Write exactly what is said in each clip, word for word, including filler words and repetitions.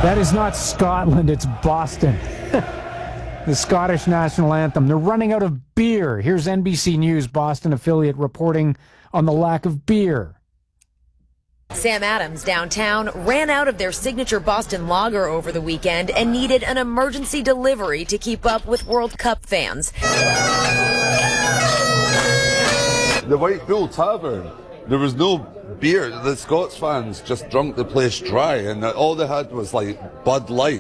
That is not Scotland, it's Boston. The Scottish national anthem. They're running out of beer. Here's N B C News Boston affiliate reporting on the lack of beer. Sam Adams downtown ran out of their signature Boston Lager over the weekend and needed an emergency delivery to keep up with World Cup fans. The White Bull Tavern, there was no beer. The Scots fans just drunk the place dry, and all they had was like Bud Light.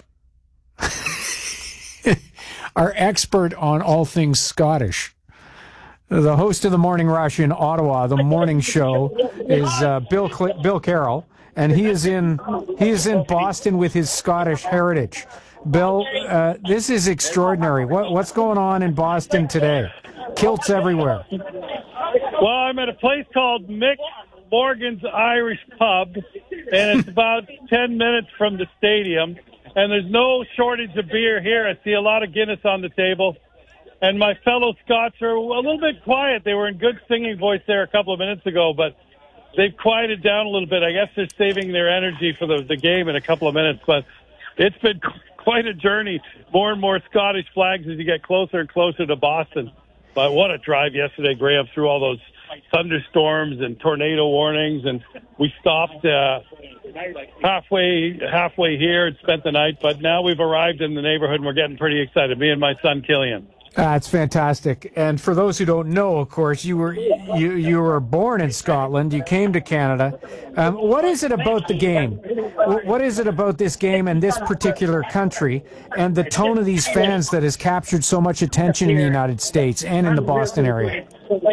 Our expert on all things Scottish, the host of the Morning Rush in Ottawa, the morning show, is uh, Bill Cl- Bill Carroll, and he is in he is in Boston with his Scottish heritage. Bill, uh, this is extraordinary. What what's going on in Boston today? Kilts everywhere. Well, I'm at a place called Mick Morgan's Irish Pub, and it's about ten minutes from the stadium. And there's no shortage of beer here. I see a lot of Guinness on the table. And my fellow Scots are a little bit quiet. They were in good singing voice there a couple of minutes ago, but they've quieted down a little bit. I guess they're saving their energy for the, the game in a couple of minutes. But it's been quite a journey. More and more Scottish flags as you get closer and closer to Boston. But what a drive yesterday, Graham, through all those thunderstorms and tornado warnings. And we stopped uh, halfway halfway here and spent the night. But now we've arrived in the neighborhood and we're getting pretty excited, me and my son, Killian. That's fantastic. And for those who don't know, of course, you were you you were born in Scotland. You came to Canada. Um, what is it about the game? What is it about this game and this particular country and the tone of these fans that has captured so much attention in the United States and in the Boston area?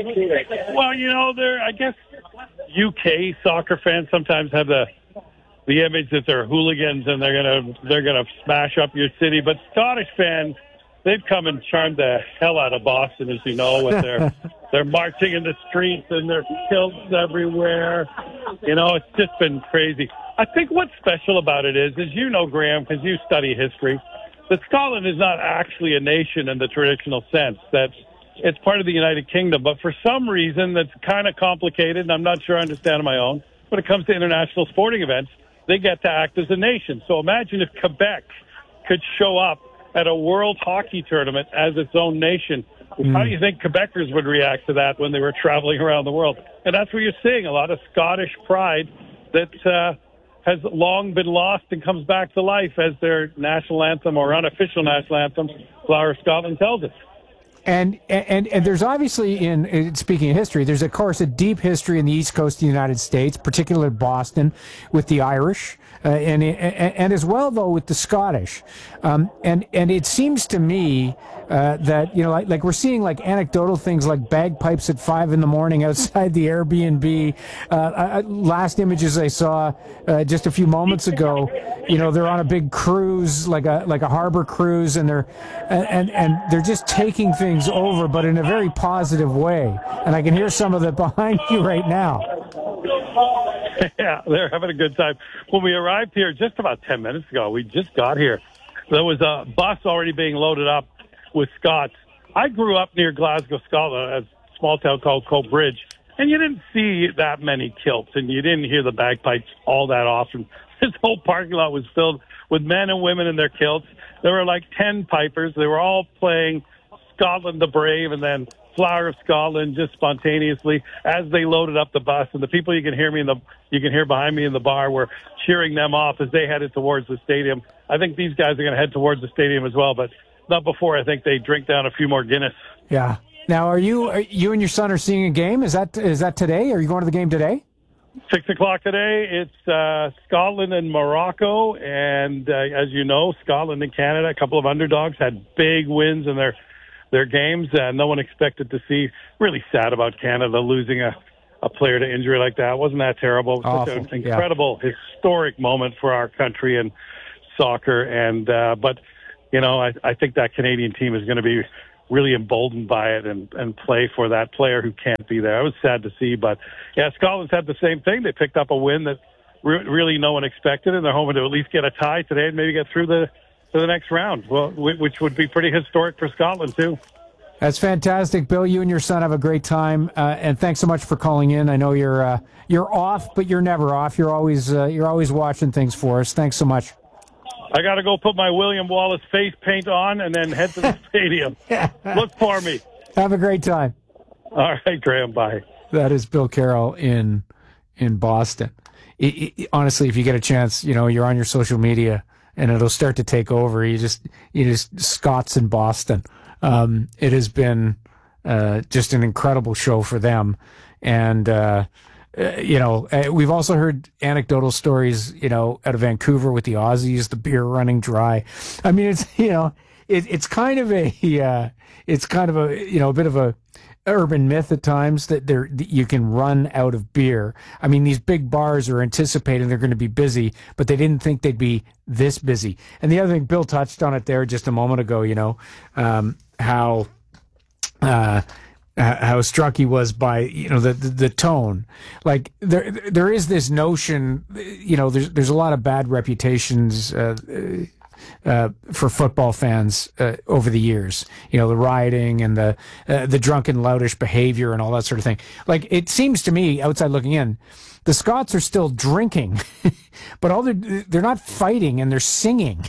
Well, you know, there. I guess U K soccer fans sometimes have the the image that they're hooligans and they're gonna they're gonna smash up your city. But Scottish fans, they've come and charmed the hell out of Boston, as you know, with their they're marching in the streets and their kilts everywhere. You know, it's just been crazy. I think what's special about it is, as you know, Graham, because you study history, that Scotland is not actually a nation in the traditional sense. That it's part of the United Kingdom, but for some reason that's kind of complicated, and I'm not sure I understand on my own. When it comes to international sporting events, they get to act as a nation. So imagine if Quebec could show up at a World Hockey Tournament as its own nation. Mm. How do you think Quebecers would react to that when they were traveling around the world? And that's where you're seeing a lot of Scottish pride that uh, has long been lost and comes back to life as their national anthem or unofficial national anthem, Flower of Scotland, tells us. And, and and there's obviously, in speaking of history, there's of course a deep history in the East Coast of the United States, particularly Boston, with the Irish, uh, and, and and as well though with the Scottish. Um, and and it seems to me uh, that you know like, like we're seeing like anecdotal things like bagpipes at five in the morning outside the Airbnb. Uh, uh, last images I saw uh, just a few moments ago, you know they're on a big cruise, like a like a harbor cruise, and they're and and they're just taking things over, but in a very positive way. And I can hear some of it behind you right now. Yeah, they're having a good time. When we arrived here just about ten minutes ago, we just got here, there was a bus already being loaded up with Scots. I grew up near Glasgow, Scotland, a small town called Coatbridge, and you didn't see that many kilts, and you didn't hear the bagpipes all that often. This whole parking lot was filled with men and women in their kilts. There were like ten pipers. They were all playing Scotland the Brave and then Flower of Scotland just spontaneously as they loaded up the bus. And the people you can hear me in the you can hear behind me in the bar were cheering them off as they headed towards the stadium. I think these guys are going to head towards the stadium as well, but not before I think they drink down a few more Guinness. Yeah. Now, are you are you and your son are seeing a game? Is that is that today? Are you going to the game today? Six o'clock today. It's uh, Scotland and Morocco, and uh, as you know, Scotland and Canada, a couple of underdogs, had big wins in their their games. Uh, no one expected to see. Really sad about Canada losing a, a player to injury like that. Wasn't that terrible? It was such an incredible, yeah. historic moment for our country and soccer. And uh, but you know, I, I think that Canadian team is going to be really emboldened by it and, and play for that player who can't be there. I was sad to see, but yeah, Scotland's had the same thing. They picked up a win that re- really no one expected, and they're hoping to at least get a tie today and maybe get through the to the next round, well, which would be pretty historic for Scotland too. That's fantastic, Bill. You and your son have a great time, uh, and thanks so much for calling in. I know you're uh, you're off, but you're never off. You're always uh, you're always watching things for us. Thanks so much. I got to go put my William Wallace face paint on and then head to the stadium. Look for me. Have a great time. All right, Graham. Bye. That is Bill Carroll in in Boston. It, it, honestly, if you get a chance, you know, you're on your social media and it'll start to take over. You just, you just Scots in Boston. Um, it has been uh, just an incredible show for them. And, uh, uh, you know, uh, we've also heard anecdotal stories, you know, out of Vancouver with the Aussies, the beer running dry. I mean, it's, you know, it, it's kind of a, uh, it's kind of a, you know, a bit of a urban myth at times that there you can run out of beer. I mean, these big bars are anticipating they're going to be busy, but they didn't think they'd be this busy. And the other thing, Bill touched on it there just a moment ago, you know, um, how, uh, how struck he was by, you know, the, the the tone. Like there there is this notion, you know, there's there's a lot of bad reputations uh, uh, for football fans uh, over the years. You know, the rioting and the uh, the drunken, loutish behavior and all that sort of thing. Like it seems to me, outside looking in, the Scots are still drinking, but all they're they're not fighting and they're singing.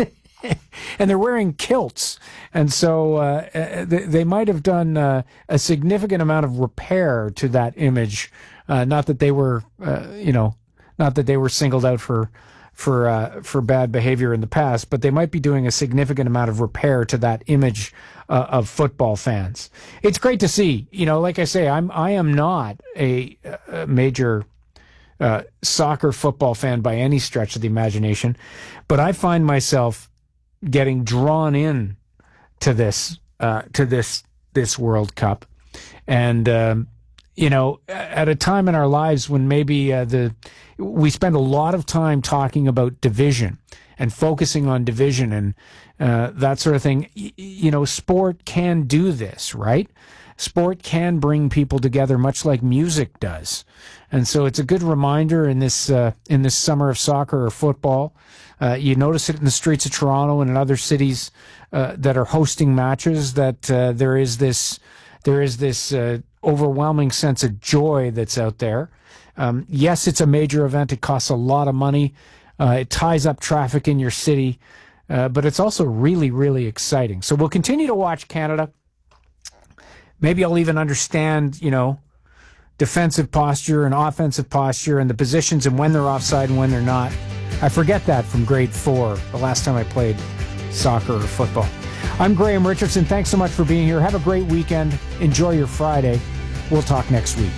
And they're wearing kilts. And so uh, they, they might have done uh, a significant amount of repair to that image. Uh, not that they were, uh, you know, not that they were singled out for for uh, for bad behavior in the past, but they might be doing a significant amount of repair to that image uh, of football fans. It's great to see. You know, like I say, I'm I am not a, a major uh, soccer football fan by any stretch of the imagination, but I find myself getting drawn in to this uh, to this this World Cup, and um, you know, at a time in our lives when maybe uh, the we spend a lot of time talking about division and focusing on division and uh, that sort of thing. Y- you know, sport can do this, right? Sport can bring people together, much like music does, and so it's a good reminder in this uh, in this summer of soccer or football. Uh, you notice it in the streets of Toronto and in other cities uh, that are hosting matches. That uh, there is this there is this uh, overwhelming sense of joy that's out there. Um, yes, it's a major event. It costs a lot of money. Uh, it ties up traffic in your city, uh, but it's also really, really exciting. So we'll continue to watch Canada. Maybe I'll even understand, you know, defensive posture and offensive posture and the positions and when they're offside and when they're not. I forget that from grade four, the last time I played soccer or football. I'm Graham Richardson. Thanks so much for being here. Have a great weekend. Enjoy your Friday. We'll talk next week.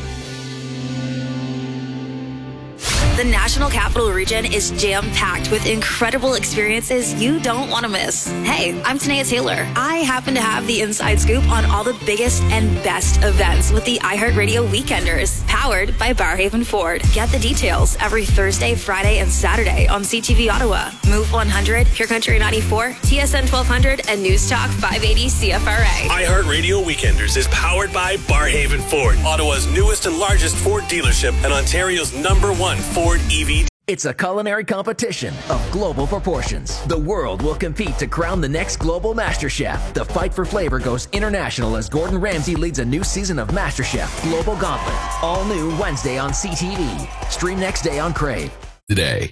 The National Capital Region is jam-packed with incredible experiences you don't want to miss. Hey, I'm Tanea Taylor. I happen to have the inside scoop on all the biggest and best events with the iHeartRadio Weekenders, powered by Barrhaven Ford. Get the details every Thursday, Friday, and Saturday on C T V Ottawa, Move one hundred, Pure Country ninety-four, T S N twelve hundred, and News Talk five eighty C F R A. iHeartRadio Weekenders is powered by Barrhaven Ford, Ottawa's newest and largest Ford dealership and Ontario's number one Ford E V. It's a culinary competition of global proportions. The world will compete to crown the next global master chef. The fight for flavor goes international as Gordon Ramsay leads a new season of MasterChef Global Gauntlet. All new Wednesday on C T V. Stream next day on Crave. Today.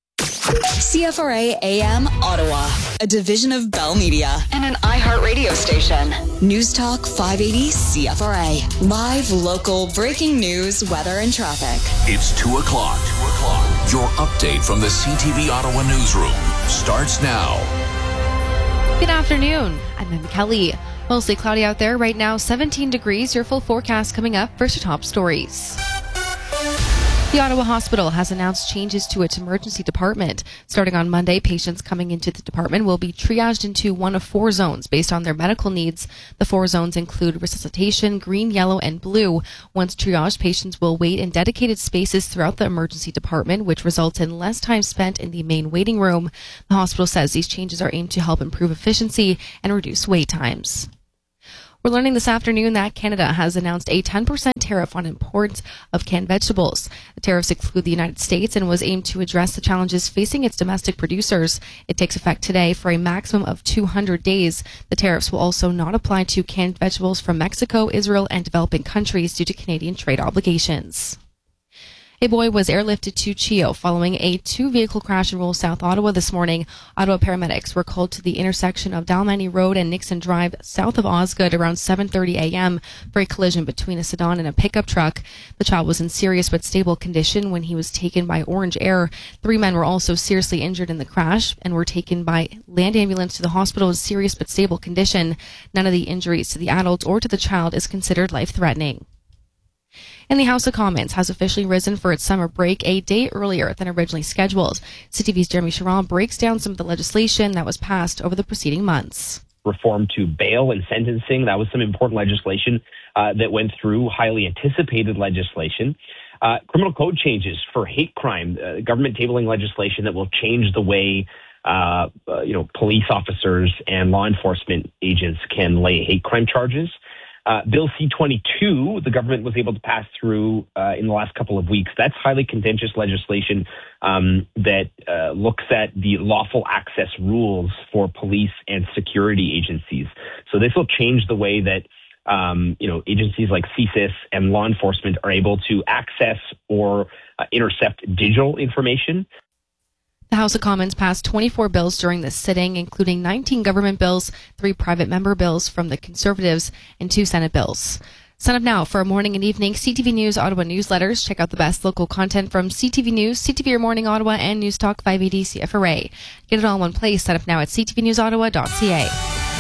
C F R A A M Ottawa, a division of Bell Media and an iHeartRadio station. News Talk five eighty C F R A. Live, local, breaking news, weather, and traffic. It's two o'clock. two o'clock. Your update from the C T V Ottawa newsroom starts now. Good afternoon. I'm Em Kelly. Mostly cloudy out there right now, seventeen degrees. Your full forecast coming up. First, your top stories. The Ottawa Hospital has announced changes to its emergency department. Starting on Monday, patients coming into the department will be triaged into one of four zones based on their medical needs. The four zones include resuscitation, green, yellow, and blue. Once triaged, patients will wait in dedicated spaces throughout the emergency department, which results in less time spent in the main waiting room. The hospital says these changes are aimed to help improve efficiency and reduce wait times. We're learning this afternoon that Canada has announced a ten percent tariff on imports of canned vegetables. The tariffs exclude the United States and was aimed to address the challenges facing its domestic producers. It takes effect today for a maximum of two hundred days. The tariffs will also not apply to canned vegetables from Mexico, Israel, and developing countries due to Canadian trade obligations. A boy was airlifted to Chio following a two-vehicle crash in rural South Ottawa this morning. Ottawa paramedics were called to the intersection of Dalmany Road and Nixon Drive south of Osgood around seven thirty a.m. for a collision between a sedan and a pickup truck. The child was in serious but stable condition when he was taken by Orange Air. Three men were also seriously injured in the crash and were taken by land ambulance to the hospital in serious but stable condition. None of the injuries to the adult or to the child is considered life-threatening. And the House of Commons has officially risen for its summer break a day earlier than originally scheduled. C T V's Jeremy Sharon breaks down some of the legislation that was passed over the preceding months. Reform to bail and sentencing, that was some important legislation uh, that went through, highly anticipated legislation. Uh, criminal code changes for hate crime, uh, government tabling legislation that will change the way uh, uh, you know, police officers and law enforcement agents can lay hate crime charges. Uh, Bill C twenty-two, the government was able to pass through uh, in the last couple of weeks. That's highly contentious legislation um, that uh, looks at the lawful access rules for police and security agencies. So this will change the way that um, you know agencies like C S I S and law enforcement are able to access or uh, intercept digital information. The House of Commons passed twenty-four bills during this sitting, including nineteen government bills, three private member bills from the Conservatives, and two Senate bills. Sign up now for our morning and evening C T V News Ottawa newsletters. Check out the best local content from C T V News, C T V Your Morning Ottawa, and News Talk five eighty C F R A. Get it all in one place. Sign up now at c t v news ottawa dot c a.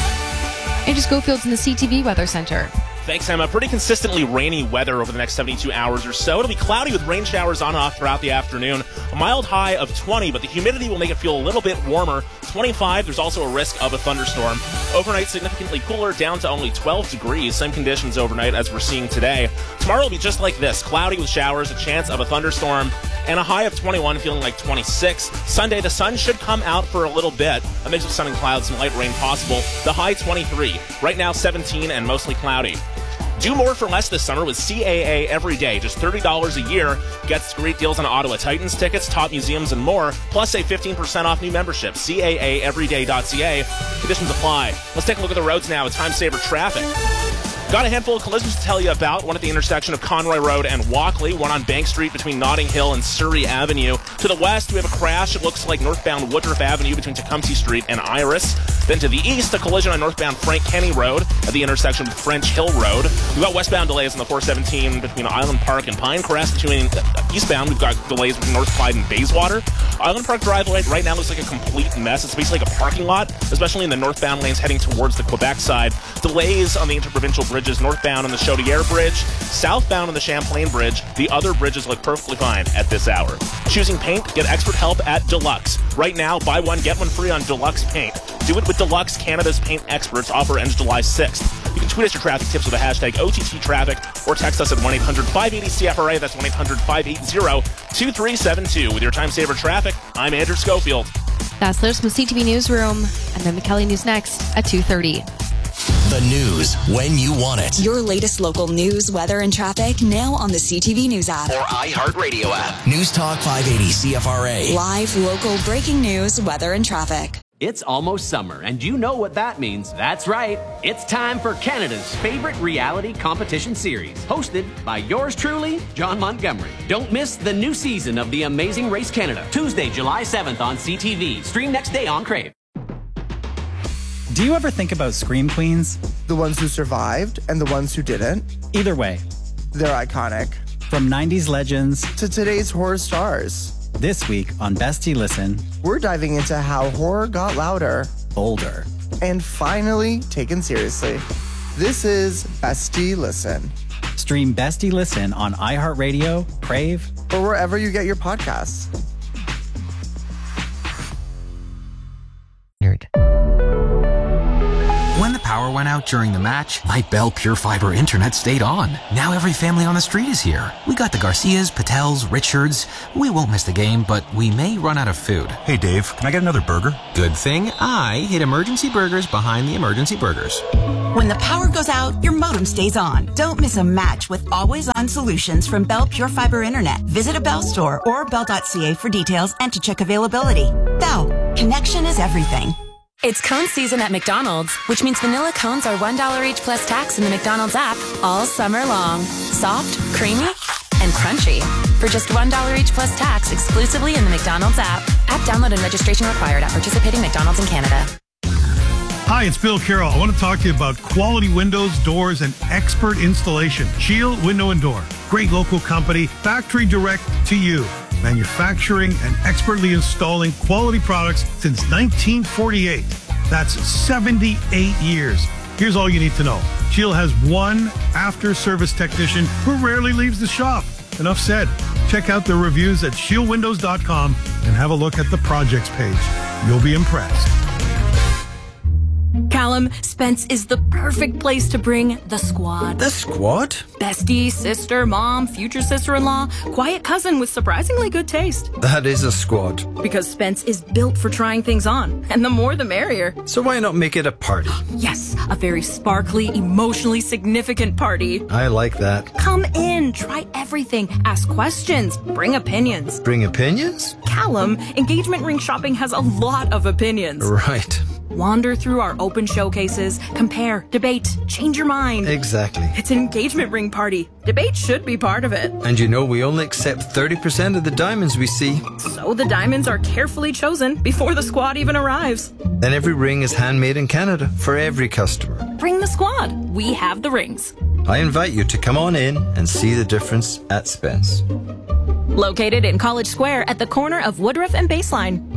Andrew Schofield's in the C T V Weather Center. Thanks, Emma. Pretty consistently rainy weather over the next seventy-two hours or so. It'll be cloudy with rain showers on and off throughout the afternoon. A mild high of twenty, but the humidity will make it feel a little bit warmer. twenty-five, there's also a risk of a thunderstorm. Overnight, significantly cooler, down to only twelve degrees. Same conditions overnight as we're seeing today. Tomorrow will be just like this. Cloudy with showers, a chance of a thunderstorm, and a high of twenty-one, feeling like twenty-six. Sunday, the sun should come out for a little bit. A mix of sun and clouds, some light rain possible. The high twenty-three. Right now, seventeen and mostly cloudy. Do more for less this summer with C A A every day. Just thirty dollars a year. Gets great deals on Ottawa Titans tickets, top museums, and more. Plus, save fifteen percent off new membership. C A A everyday dot c a. Conditions apply. Let's take a look at the roads now with Time Saver Traffic. Got a handful of collisions to tell you about. One at the intersection of Conroy Road and Walkley. One on Bank Street between Notting Hill and Surrey Avenue. To the west, we have a crash. It looks like northbound Woodruff Avenue between Tecumseh Street and Iris. Then to the east, a collision on northbound Frank Kenny Road at the intersection with French Hill Road. We've got westbound delays on the four seventeen between Island Park and Pinecrest. Between uh, eastbound, we've got delays between North Clyde and Bayswater. Island Park Drive right now looks like a complete mess. It's basically like a parking lot, especially in the northbound lanes heading towards the Quebec side. Delays on the interprovincial bridges, northbound on the Chaudière Bridge, southbound on the Champlain Bridge. The other bridges look perfectly fine at this hour. Choosing paint? Get expert help at Deluxe. Right now, buy one, get one free on Deluxe Paint. Do it with Deluxe, Canada's paint experts. Offer ends July sixth. You can tweet us your traffic tips with the hashtag O T T Traffic or text us at one eight hundred five eighty C F R A. That's one eight hundred five eighty two three seven two. With your Time Saver Traffic, I'm Andrew Schofield. That's Liz from the C T V Newsroom. And then the Kelly News next at two thirty. The news when you want it. Your latest local news, weather, and traffic now on the C T V News app. Or iHeartRadio app. News Talk five eighty C F R A. Live, local, breaking news, weather, and traffic. It's almost summer, and you know what that means. That's right. It's time for Canada's favorite reality competition series, hosted by yours truly, John Montgomery. Don't miss the new season of The Amazing Race Canada, Tuesday, July seventh on C T V. Stream next day on Crave. Do you ever think about Scream Queens? The ones who survived and the ones who didn't? Either way, they're iconic. From nineties legends to today's horror stars. This week on Bestie Listen, we're diving into how horror got louder, bolder, and finally taken seriously. This is Bestie Listen. Stream Bestie Listen on iHeartRadio, Crave, or wherever you get your podcasts. When the power went out during the match, my Bell Pure Fiber internet stayed on. Now every family on the street is here. We got the Garcias, Patels, Richards. We won't miss the game, but we may run out of food. Hey Dave, can I get another burger? Good thing I hid Emergency Burgers behind the Emergency Burgers. When the power goes out, your modem stays on. Don't miss a match with always-on solutions from Bell Pure Fiber Internet. Visit a Bell store or bell dot c a for details and to check availability. Bell, connection is everything. It's cone season at McDonald's, which means vanilla cones are one dollar each plus tax in the McDonald's app all summer long. Soft, creamy, and and crunchy. For just one dollar each plus tax exclusively in the McDonald's app. App download and registration required at participating McDonald's in Canada. Hi, it's Bill Carroll. I want to talk to you about quality windows, doors, and expert installation. Shield Window and Door. Great local company, factory direct to you. Manufacturing and expertly installing quality products since nineteen forty-eight. That's seventy-eight years. Here's all you need to know. Shield has one after-service technician who rarely leaves the shop. Enough said. Check out the reviews at shield windows dot com and have a look at the projects page. You'll be impressed. Callum, Spence is the perfect place to bring the squad. The squad? Bestie, sister, mom, future sister-in-law, quiet cousin with surprisingly good taste. That is a squad. Because Spence is built for trying things on, and the more the merrier. So why not make it a party? Yes, a very sparkly, emotionally significant party. I like that. Come in, try everything, ask questions, bring opinions. Bring opinions? Callum, engagement ring shopping has a lot of opinions. Right. Wander through our open showcases, compare, debate, change your mind. Exactly. It's an engagement ring party. Debate should be part of it. And you know we only accept thirty percent of the diamonds we see. So the diamonds are carefully chosen before the squad even arrives. And every ring is handmade in Canada for every customer. Bring the squad. We have the rings. I invite you to come on in and see the difference at Spence. Located in College Square at the corner of Woodruff and Baseline.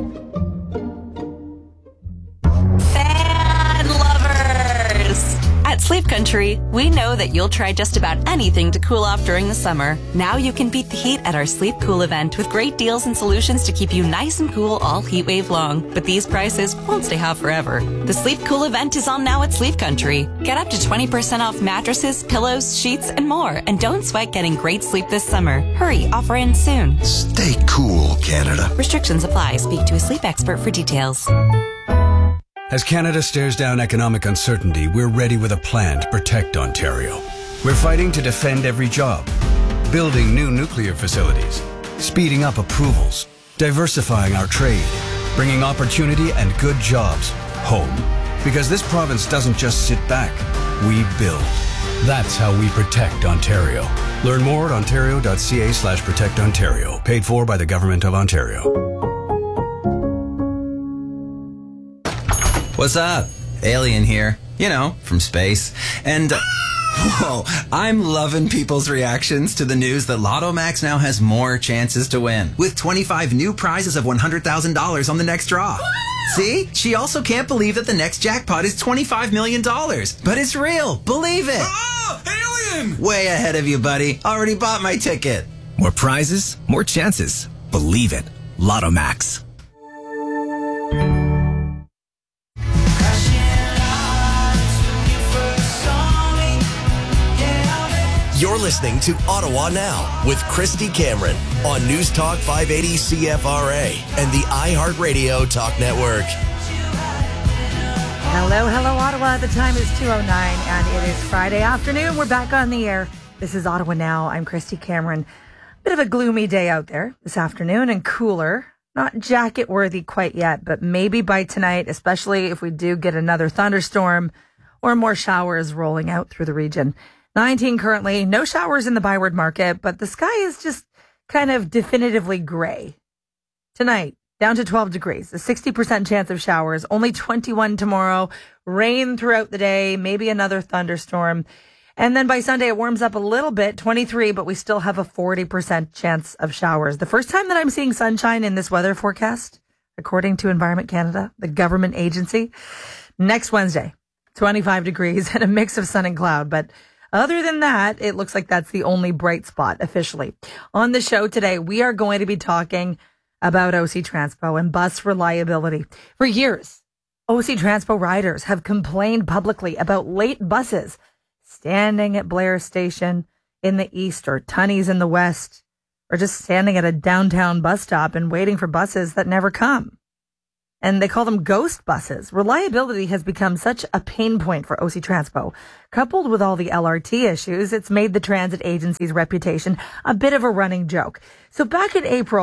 Fan lovers! At Sleep Country, we know that you'll try just about anything to cool off during the summer. Now you can beat the heat at our Sleep Cool event with great deals and solutions to keep you nice and cool all heat wave long. But these prices won't stay hot forever. The Sleep Cool event is on now at Sleep Country. Get up to twenty percent off mattresses, pillows, sheets, and more. And don't sweat getting great sleep this summer. Hurry, offer ends soon. Stay cool, Canada. Restrictions apply. Speak to a sleep expert for details. As Canada stares down economic uncertainty, we're ready with a plan to protect Ontario. We're fighting to defend every job, building new nuclear facilities, speeding up approvals, diversifying our trade, bringing opportunity and good jobs home. Because this province doesn't just sit back, we build. That's how we protect Ontario. Learn more at ontario.ca slash protect Ontario. Paid for by the Government of Ontario. What's up? Alien here. You know, from space. And, uh, whoa, I'm loving people's reactions to the news that Lotto Max now has more chances to win. With twenty-five new prizes of one hundred thousand dollars on the next draw. See? She also can't believe that the next jackpot is twenty-five million dollars. But it's real. Believe it. Oh, alien! Way ahead of you, buddy. Already bought my ticket. More prizes, more chances. Believe it. Lotto Max. You're listening to Ottawa Now with Christy Cameron on News Talk five eighty C F R A and the iHeartRadio Talk Network. Hello, hello, Ottawa. The time is two oh nine and it is Friday afternoon. We're back on the air. This is Ottawa Now. I'm Christy Cameron. Bit of a gloomy day out there this afternoon and cooler. Not jacket worthy quite yet, but maybe by tonight, especially if we do get another thunderstorm or more showers rolling out through the region. nineteen currently, no showers in the Byward Market, but the sky is just kind of definitively gray. Tonight, down to twelve degrees, a sixty percent chance of showers, only twenty-one tomorrow, rain throughout the day, maybe another thunderstorm. And then by Sunday, it warms up a little bit, twenty-three, but we still have a forty percent chance of showers. The first time that I'm seeing sunshine in this weather forecast, according to Environment Canada, the government agency, next Wednesday, twenty-five degrees and a mix of sun and cloud, but other than that, it looks like that's the only bright spot officially. On the show today, we are going to be talking about O C Transpo and bus reliability. For years, O C Transpo riders have complained publicly about late buses standing at Blair Station in the east or Tunney's in the west, or just standing at a downtown bus stop and waiting for buses that never come. And they call them ghost buses. Reliability has become such a pain point for O C Transpo. Coupled with all the L R T issues, it's made the transit agency's reputation a bit of a running joke. So back in April,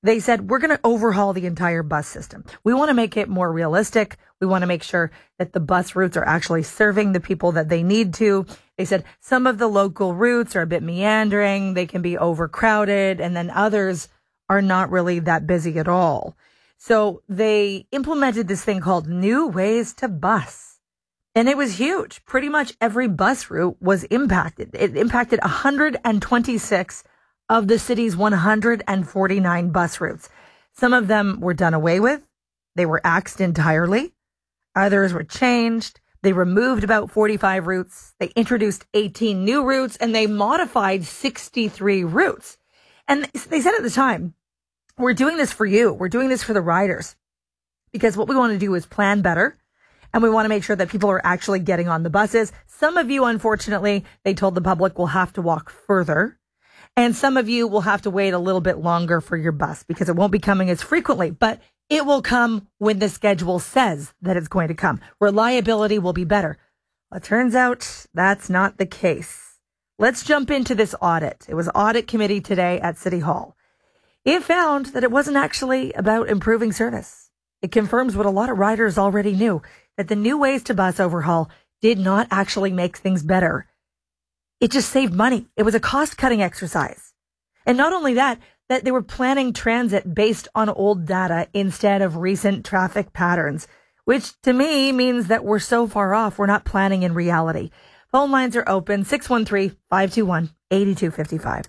They said, we're going to overhaul the entire bus system. We want to make it more realistic. We want to make sure that the bus routes are actually serving the people that they need to. They said some of the local routes are a bit meandering. They can be overcrowded. And then others are not really that busy at all. So they implemented this thing called New Ways to Bus. And it was huge. Pretty much every bus route was impacted. It impacted one hundred twenty-six of the city's one hundred forty-nine bus routes. Some of them were done away with. They were axed entirely. Others were changed. They removed about forty-five routes. They introduced eighteen new routes, and they modified sixty-three routes. And they said at the time, we're doing this for you. We're doing this for the riders, because what we want to do is plan better, and we want to make sure that people are actually getting on the buses. Some of you, unfortunately, they told the public, will have to walk further. And some of you will have to wait a little bit longer for your bus because it won't be coming as frequently, but it will come when the schedule says that it's going to come. Reliability will be better. Well, it turns out that's not the case. Let's jump into this audit. It was audit committee today at City Hall. It found that it wasn't actually about improving service. It confirms what a lot of riders already knew, that the New Ways to Bus overhaul did not actually make things better. It just saved money. It was a cost-cutting exercise. And not only that, that they were planning transit based on old data instead of recent traffic patterns, which to me means that we're so far off, we're not planning in reality. Phone lines are open, six one three, five two one, eight two five five.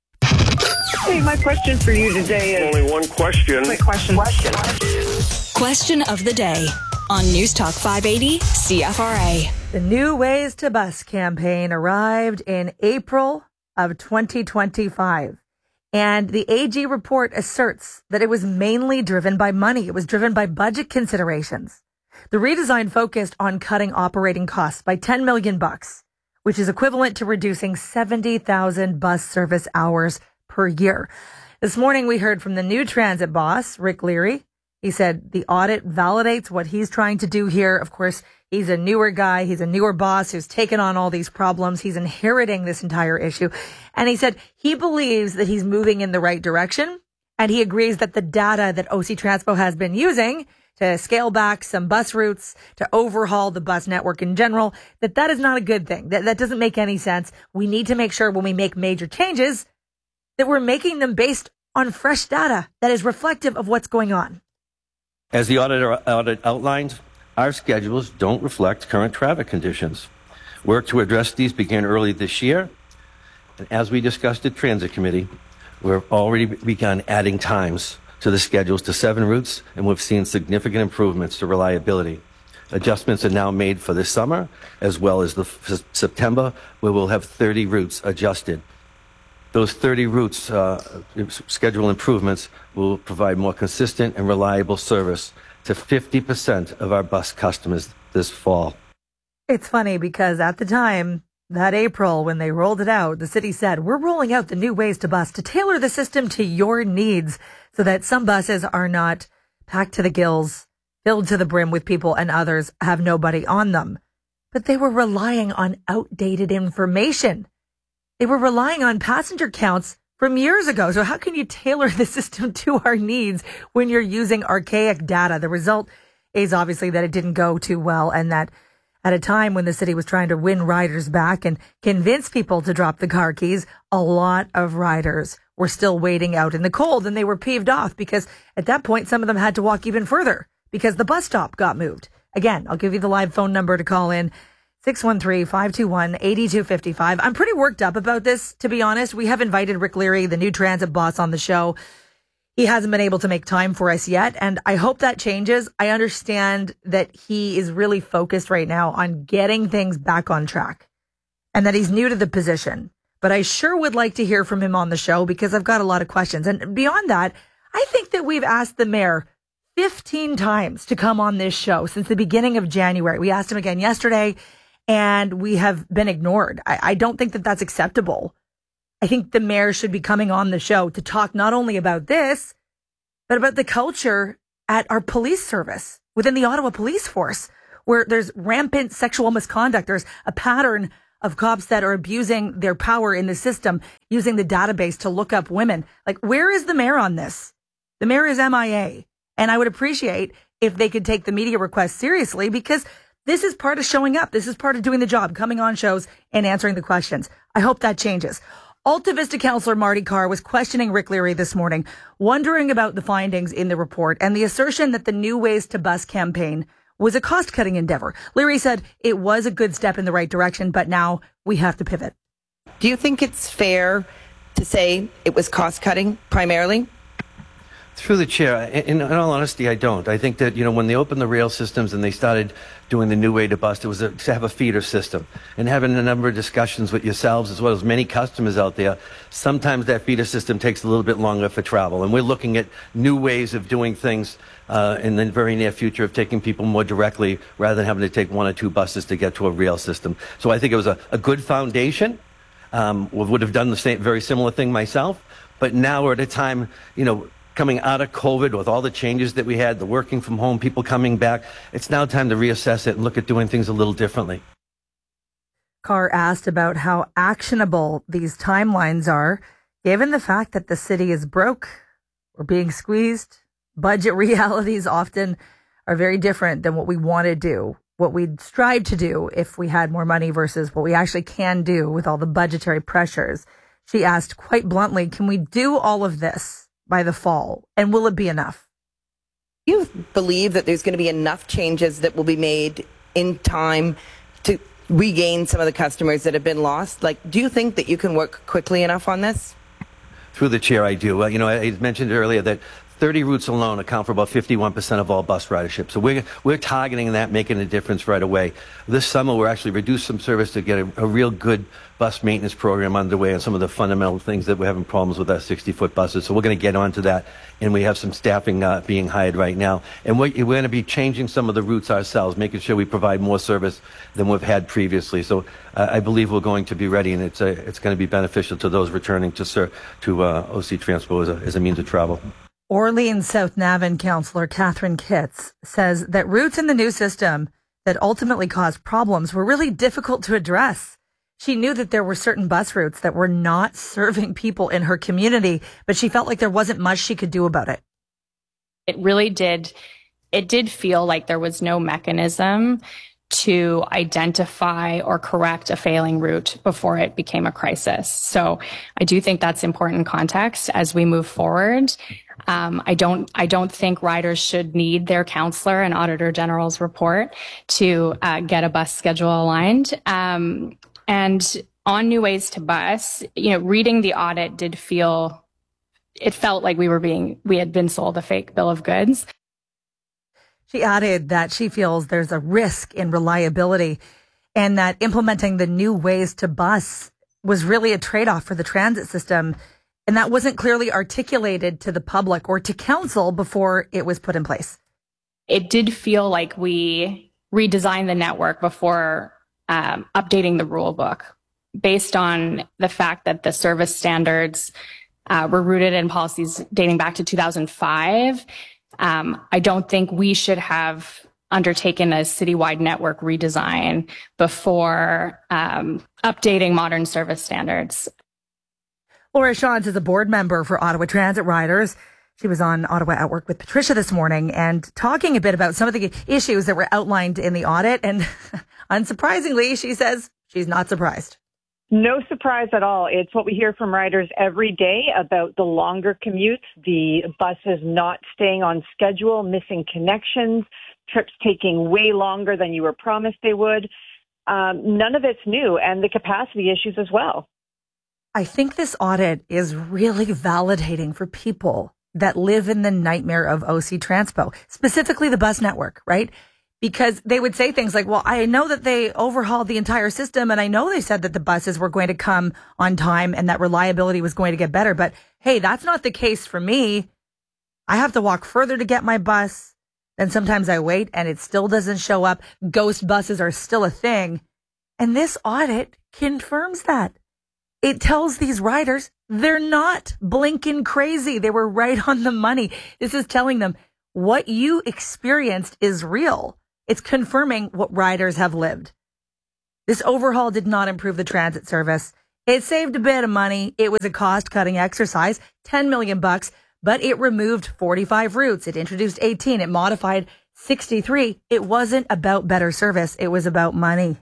Hey, my question for you today is... Only one question. Quick question. Question. Question of the day on News Talk five eighty C F R A. The New Ways to Bus campaign arrived in April of twenty twenty-five. And the A G report asserts that it was mainly driven by money. It was driven by budget considerations. The redesign focused on cutting operating costs by ten million bucks, which is equivalent to reducing seventy thousand bus service hours per year. This morning, we heard from the new transit boss, Rick Leary. He said the audit validates what he's trying to do here. Of course, he's a newer guy. He's a newer boss who's taken on all these problems. He's inheriting this entire issue. And he said he believes that he's moving in the right direction. And he agrees that the data that O C Transpo has been using to scale back some bus routes, to overhaul the bus network in general, that that is not a good thing. That, that doesn't make any sense. We need to make sure when we make major changes that we're making them based on fresh data that is reflective of what's going on. As the auditor audit outlined, our schedules don't reflect current traffic conditions. Work to address these began early this year, and as we discussed at Transit Committee, we've already begun adding times to the schedules to seven routes, and we've seen significant improvements to reliability. Adjustments are now made for this summer, as well as the f- September, where we'll have thirty routes adjusted. Those thirty routes, uh, schedule improvements will provide more consistent and reliable service to fifty percent of our bus customers this fall. It's funny because at the time, that April, when they rolled it out, the city said, we're rolling out the New Ways to Bus to tailor the system to your needs so that some buses are not packed to the gills, filled to the brim with people, and others have nobody on them. But they were relying on outdated information. They were relying on passenger counts from years ago. So how can you tailor the system to our needs when you're using archaic data? The result is obviously that it didn't go too well, and that at a time when the city was trying to win riders back and convince people to drop the car keys, a lot of riders were still waiting out in the cold, and they were peeved off because at that point, some of them had to walk even further because the bus stop got moved. Again, I'll give you the live phone number to call in. six one three, five two one, eight two five five. I'm pretty worked up about this, to be honest. We have invited Rick Leary, the new transit boss, on the show. He hasn't been able to make time for us yet, and I hope that changes. I understand that he is really focused right now on getting things back on track and that he's new to the position. But I sure would like to hear from him on the show because I've got a lot of questions. And beyond that, I think that we've asked the mayor fifteen times to come on this show since the beginning of January. We asked him again yesterday, and we have been ignored. I, I don't think that that's acceptable. I think the mayor should be coming on the show to talk not only about this, but about the culture at our police service within the Ottawa Police Force, where there's rampant sexual misconduct. There's a pattern of cops that are abusing their power in the system, using the database to look up women. Like, where is the mayor on this? The mayor is M I A. And I would appreciate if they could take the media request seriously, because this is part of showing up. This is part of doing the job, coming on shows and answering the questions. I hope that changes. Alta Vista Councillor Marty Carr was questioning Rick Leary this morning, wondering about the findings in the report and the assertion that the New Ways to Bus campaign was a cost-cutting endeavor. Leary said it was a good step in the right direction, but now we have to pivot. Do you think it's fair to say it was cost-cutting primarily? Through the chair, in, in all honesty, I don't. I think that, you know, when they opened the rail systems and they started doing the New Way to Bus, it was a, to have a feeder system. And having a number of discussions with yourselves as well as many customers out there, sometimes that feeder system takes a little bit longer for travel. And we're looking at new ways of doing things uh, in the very near future, of taking people more directly rather than having to take one or two buses to get to a rail system. So I think it was a, a good foundation. Um, would have done the same, very similar thing myself. But now we're at a time, you know, coming out of COVID with all the changes that we had, the working from home, people coming back, it's now time to reassess it and look at doing things a little differently. Carr asked about how actionable these timelines are, given the fact that the city is broke, we're being squeezed, budget realities often are very different than what we want to do, what we'd strive to do if we had more money versus what we actually can do with all the budgetary pressures. She asked quite bluntly, can we do all of this by the fall, and will it be enough? Do you believe that there's going to be enough changes that will be made in time to regain some of the customers that have been lost? Like, do you think that you can work quickly enough on this? Through the chair, I do. Uh, you know, I, I mentioned earlier that thirty routes alone account for about fifty-one percent of all bus ridership. So we're, we're targeting that, making a difference right away. This summer, we're actually reduced some service to get a, a real good bus maintenance program underway on some of the fundamental things that we're having problems with our sixty-foot buses. So we're going to get onto that, and we have some staffing uh, being hired right now. And we're, we're going to be changing some of the routes ourselves, making sure we provide more service than we've had previously. So uh, I believe we're going to be ready, and it's a, it's going to be beneficial to those returning to, ser- to uh, O C Transpo as a, as a means of travel. Orleans South Navan councillor Catherine Kitts says that routes in the new system that ultimately caused problems were really difficult to address. She knew that there were certain bus routes that were not serving people in her community, but she felt like there wasn't much she could do about it. It really did, it did feel like there was no mechanism to identify or correct a failing route before it became a crisis. So I do think that's important context as we move forward. Um, I don't, I don't think riders should need their counselor and Auditor General's report to uh, get a bus schedule aligned. Um, and on New Ways to Bus, you know, reading the audit did feel, it felt like we were being, we had been sold a fake bill of goods. She added that she feels there's a risk in reliability and that implementing the New Ways to Bus was really a trade-off for the transit system. And that wasn't clearly articulated to the public or to council before it was put in place. It did feel like we redesigned the network before um, updating the rule book based on the fact that the service standards uh, were rooted in policies dating back to two thousand five. Um, I don't think we should have undertaken a citywide network redesign before um, updating modern service standards. Laura Shantz is a board member for Ottawa Transit Riders. She was on Ottawa at Work with Patricia this morning and talking a bit about some of the issues that were outlined in the audit. And unsurprisingly, she says she's not surprised. No surprise at all. It's what we hear from riders every day about the longer commutes, the buses not staying on schedule, missing connections, trips taking way longer than you were promised they would. Um, none of it's new, and the capacity issues as well. I think this audit is really validating for people that live in the nightmare of O C Transpo, specifically the bus network, right? Because they would say things like, well, I know that they overhauled the entire system and I know they said that the buses were going to come on time and that reliability was going to get better. But hey, that's not the case for me. I have to walk further to get my bus. Then sometimes I wait and it still doesn't show up. Ghost buses are still a thing. And this audit confirms that. It tells these riders they're not blinking crazy. They were right on the money. This is telling them what you experienced is real. It's confirming what riders have lived. This overhaul did not improve the transit service. It saved a bit of money. It was a cost-cutting exercise, ten million bucks, but it removed forty-five routes. It introduced eighteen. It modified sixty-three. It wasn't about better service. It was about money.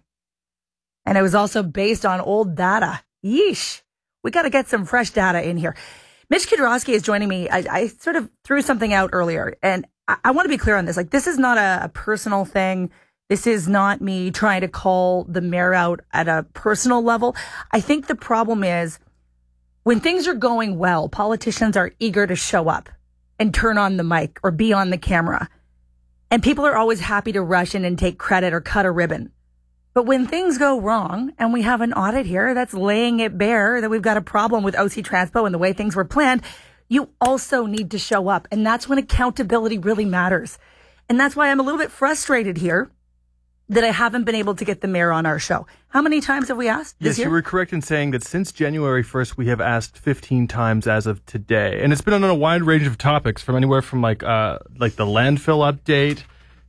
And it was also based on old data. Yeesh. We got to get some fresh data in here. Mitch Kudrowski is joining me. I, I sort of threw something out earlier, and I, I want to be clear on this. Like, this is not a, a personal thing. This is not me trying to call the mayor out at a personal level. I think the problem is when things are going well, politicians are eager to show up and turn on the mic or be on the camera. And people are always happy to rush in and take credit or cut a ribbon. But when things go wrong and we have an audit here that's laying it bare that we've got a problem with O C Transpo and the way things were planned, you also need to show up. And that's when accountability really matters. And that's why I'm a little bit frustrated here that I haven't been able to get the mayor on our show. How many times have we asked this Yes, year? you were correct in saying that since January first, we have asked fifteen times as of today. And it's been on a wide range of topics, from anywhere from like uh, like the landfill update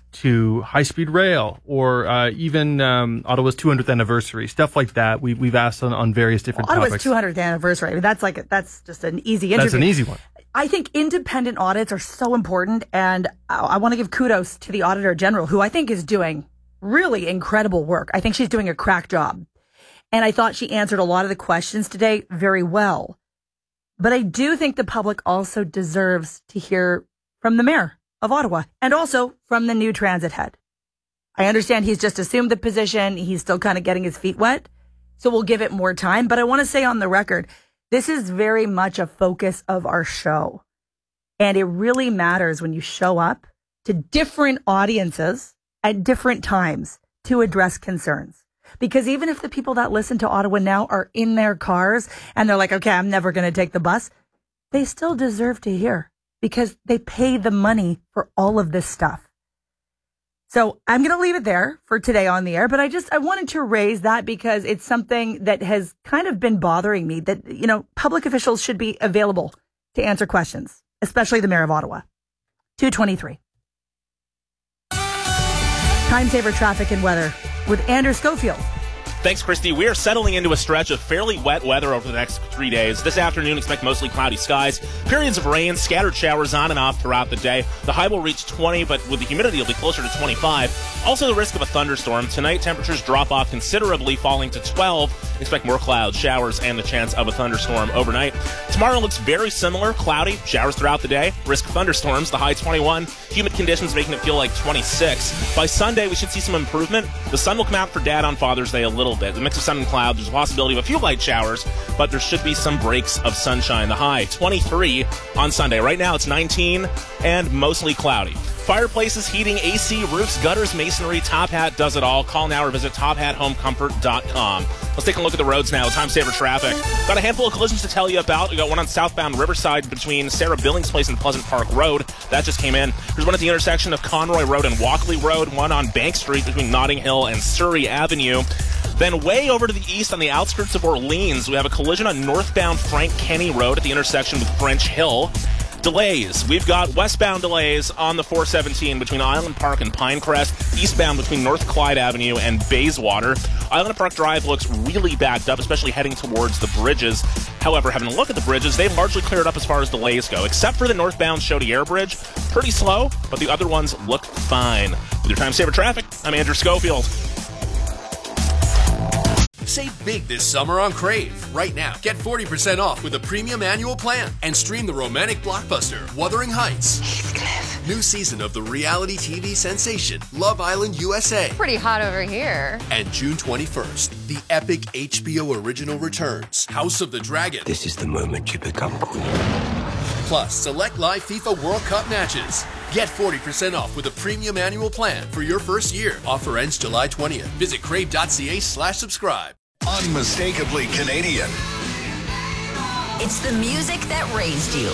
to high-speed rail, or uh, even um, Ottawa's two hundredth anniversary, stuff like that. We, we've asked on, on various different well, Ottawa's topics. two hundredth anniversary. I mean, that's like, that's just an easy interview. That's an easy one. I think independent audits are so important, and I, I want to give kudos to the Auditor General, who I think is doing really incredible work. I think she's doing a crack job. And I thought she answered a lot of the questions today very well. But I do think the public also deserves to hear from the mayor of Ottawa and also from the new transit head. I understand he's just assumed the position. He's still kind of getting his feet wet. So we'll give it more time. But I want to say on the record, this is very much a focus of our show. And it really matters when you show up to different audiences at different times to address concerns. Because even if the people that listen to Ottawa Now are in their cars and they're like, okay, I'm never going to take the bus, they still deserve to hear because they pay the money for all of this stuff. So I'm going to leave it there for today on the air, but I just, I wanted to raise that because it's something that has kind of been bothering me, that, you know, public officials should be available to answer questions, especially the mayor of Ottawa. two twenty-three. Time saver traffic and weather with Andrew Schofield. Thanks, Christy. We are settling into a stretch of fairly wet weather over the next three days. This afternoon, expect mostly cloudy skies, periods of rain, scattered showers on and off throughout the day. The high will reach twenty, but with the humidity, it'll be closer to twenty-five. Also, the risk of a thunderstorm. Tonight, temperatures drop off considerably, falling to twelve. Expect more clouds, showers, and the chance of a thunderstorm overnight. Tomorrow looks very similar. Cloudy, showers throughout the day. Risk of thunderstorms, the high twenty-one. Humid conditions making it feel like twenty-six. By Sunday, we should see some improvement. The sun will come out for Dad on Father's Day a little bit. The mix of sun and cloud, there's a possibility of a few light showers, but there should be some breaks of sunshine. The high, twenty-three on Sunday. Right now, it's nineteen and mostly cloudy. Fireplaces, heating, A C, roofs, gutters, masonry, Top Hat does it all. Call now or visit top hat home comfort dot com. Let's take a look at the roads now. Time saver traffic. Got a handful of collisions to tell you about. We got one on southbound Riverside between Sarah Billings Place and Pleasant Park Road. That just came in. There's one at the intersection of Conroy Road and Walkley Road. One on Bank Street between Notting Hill and Surrey Avenue. Then way over to the east on the outskirts of Orleans, we have a collision on northbound Frank Kenny Road at the intersection with French Hill. Delays. We've got westbound delays on the four seventeen between Island Park and Pinecrest, eastbound between North Clyde Avenue and Bayswater. Island Park Drive looks really backed up, especially heading towards the bridges. However, having a look at the bridges, they've largely cleared up as far as delays go, except for the northbound Chaudière Bridge. Pretty slow, but the other ones look fine. With your Time Saver Traffic, I'm Andrew Schofield. Save big this summer on Crave. Right now, get forty percent off with a premium annual plan and stream the romantic blockbuster Wuthering Heights. Heathcliff. New season of the reality T V sensation Love Island U S A. Pretty hot over here. And June twenty-first, the epic H B O original returns, House of the Dragon. This is the moment you become queen. Plus, select live FIFA World Cup matches. Get forty percent off with a premium annual plan for your first year. Offer ends July twentieth. Visit crave.ca slash subscribe. Unmistakably Canadian. It's the music that raised you.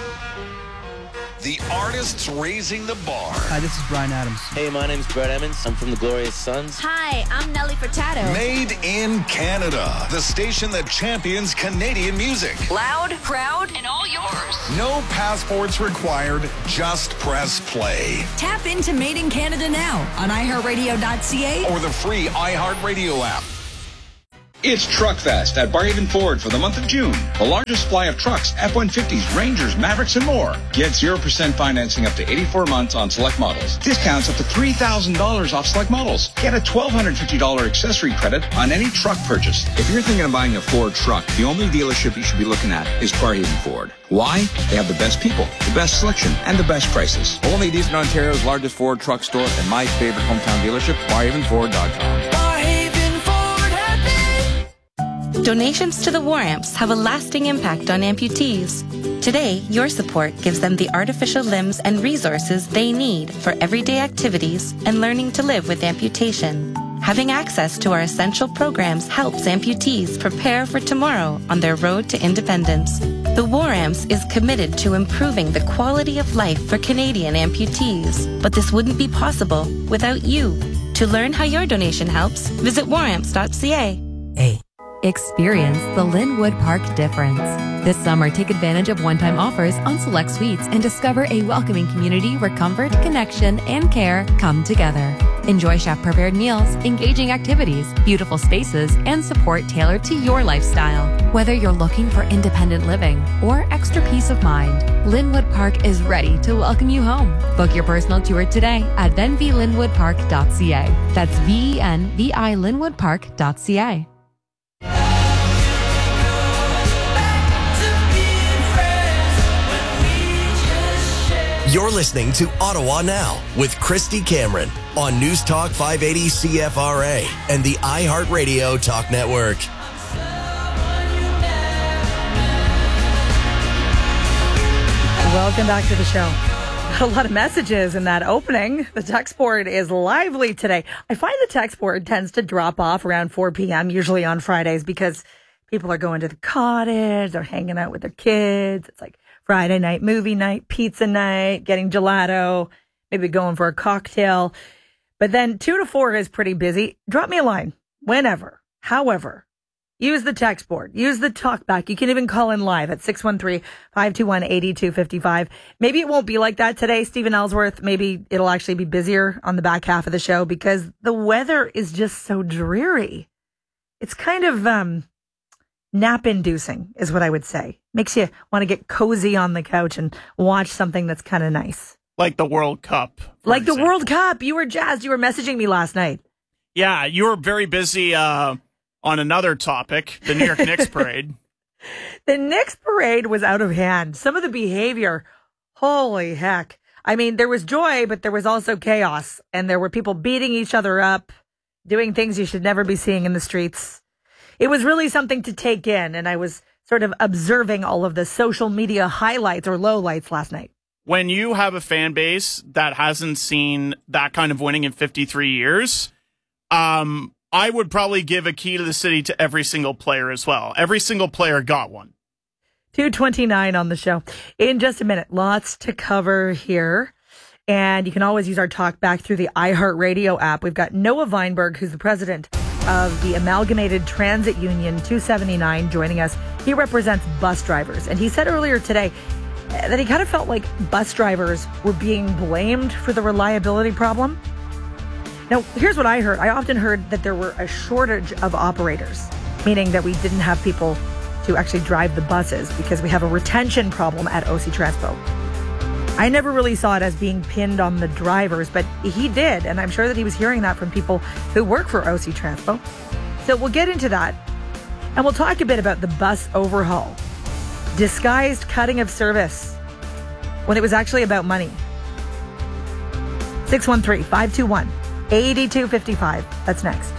The artists raising the bar. Hi, this is Bryan Adams. Hey, my name's Brett Emmons. I'm from the Glorious Sons. Hi, I'm Nelly Furtado. Made in Canada. The station that champions Canadian music. Loud, proud, and all yours. No passports required. Just press play. Tap into Made in Canada now on i heart radio dot c a or the free iHeartRadio app. It's Truckfest at Barhaven Ford for the month of June. The largest supply of trucks, F one fifties, Rangers, Mavericks, and more. Get zero percent financing up to eighty-four months on select models. Discounts up to three thousand dollars off select models. Get a one thousand two hundred fifty dollars accessory credit on any truck purchase. If you're thinking of buying a Ford truck, the only dealership you should be looking at is Barhaven Ford. Why? They have the best people, the best selection, and the best prices. Only Eastern Ontario's largest Ford truck store and my favorite hometown dealership, barhaven ford dot com. Donations to the War Amps have a lasting impact on amputees. Today, your support gives them the artificial limbs and resources they need for everyday activities and learning to live with amputation. Having access to our essential programs helps amputees prepare for tomorrow on their road to independence. The War Amps is committed to improving the quality of life for Canadian amputees, but this wouldn't be possible without you. To learn how your donation helps, visit war amps dot c a. Hey. Experience the Linwood Park difference. This summer, take advantage of one-time offers on select suites and discover a welcoming community where comfort, connection, and care come together. Enjoy chef-prepared meals, engaging activities, beautiful spaces, and support tailored to your lifestyle. Whether you're looking for independent living or extra peace of mind, Linwood Park is ready to welcome you home. Book your personal tour today at venvi linwood park dot c a. That's V E N V I linwood park dot c a. You're listening to Ottawa Now with Christy Cameron on News Talk five eighty C F R A and the iHeartRadio Talk Network. Welcome back to the show. A lot of messages in that opening. The text board is lively today. I find the text board tends to drop off around four p.m., usually on Fridays, because people are going to the cottage, they're hanging out with their kids. It's like Friday night, movie night, pizza night, getting gelato, maybe going for a cocktail. But then two to four is pretty busy. Drop me a line whenever. However, use the text board. Use the talkback. You can even call in live at six one three, five two one, eight two five five. Maybe it won't be like that today, Stephen Ellsworth. Maybe it'll actually be busier on the back half of the show because the weather is just so dreary. It's kind of um, nap-inducing is what I would say. Makes you want to get cozy on the couch and watch something that's kind of nice. Like the World Cup. Like example. the World Cup. You were jazzed. You were messaging me last night. Yeah, you were very busy uh, on another topic, the New York Knicks parade. The Knicks parade was out of hand. Some of the behavior, holy heck. I mean, there was joy, but there was also chaos. And there were people beating each other up, doing things you should never be seeing in the streets. It was really something to take in. And I was sort of observing all of the social media highlights or lowlights last night. When you have a fan base that hasn't seen that kind of winning in fifty-three years, um, I would probably give a key to the city to every single player as well. Every single player got one. two twenty-nine on the show. In just a minute, lots to cover here. And you can always use our talk back through the iHeartRadio app. We've got Noah Weinberg, who's the president of the Amalgamated Transit Union two seventy-nine, joining us. He represents bus drivers. And he said earlier today that he kind of felt like bus drivers were being blamed for the reliability problem. Now, here's what I heard. I often heard that there were a shortage of operators, meaning that we didn't have people to actually drive the buses because we have a retention problem at O C Transpo. I never really saw it as being pinned on the drivers, but he did. And I'm sure that he was hearing that from people who work for O C Transpo. So we'll get into that. And we'll talk a bit about the bus overhaul. Disguised cutting of service when it was actually about money. six one three, five two one, eight two five five. That's next.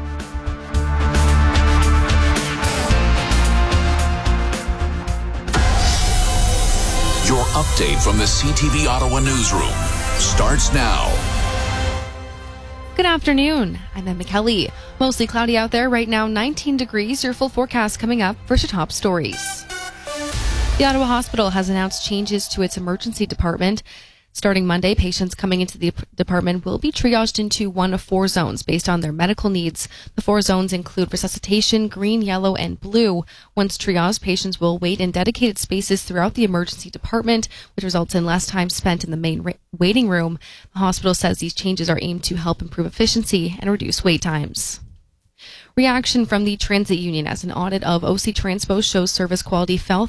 Your update from the C T V Ottawa newsroom starts now. Good afternoon. I'm Emma Kelly. Mostly cloudy out there right now, nineteen degrees. Your full forecast coming up for your top stories. The Ottawa Hospital has announced changes to its emergency department. Starting Monday, patients coming into the department will be triaged into one of four zones based on their medical needs. The four zones include resuscitation, green, yellow, and blue. Once triaged, patients will wait in dedicated spaces throughout the emergency department, which results in less time spent in the main ra- waiting room. The hospital says these changes are aimed to help improve efficiency and reduce wait times. Reaction from the transit union as an audit of O C Transpo shows service quality fell